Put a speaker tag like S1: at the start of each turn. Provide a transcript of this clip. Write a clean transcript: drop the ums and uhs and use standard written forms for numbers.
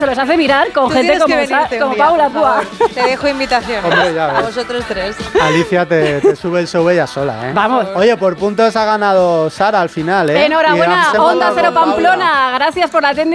S1: Se los hace mirar con
S2: Tú
S1: gente
S2: tienes que
S1: como
S2: venirte un día,
S1: Paula
S2: por
S1: Púa.
S2: favor. Te dejo invitación.
S3: Hombre, ya
S2: A
S3: ves.
S2: vosotros tres.
S3: Alicia te sube el show ella sola, ¿eh?
S1: Vamos.
S3: Oye, por puntos ha ganado Sara al final, ¿eh? Y
S1: Enhorabuena,
S3: han
S1: Onda
S3: empatado
S1: Cero
S3: con Paula.
S1: Pamplona. Gracias por la técnica.